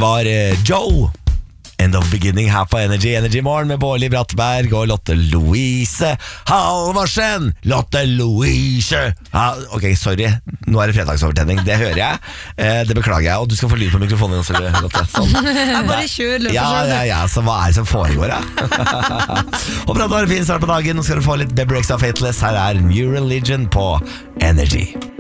var Joe, End of Beginning her på Energy Morgen med Bårli Brattberg og Lotte Louise Halvorsen. Lotte Louise Ok, sorry, nå det fredagsovertenning. Det hører jeg, det beklager jeg. Og du skal få lyd på mikrofonen også, Lotte. Sånn. Jeg bare kjør løpet. Ja, så hva det som foregår, ja? Håper at du har en fin start på dagen. Nå skal du få litt Bebe Rexha Fateless. Her New Religion på Energy.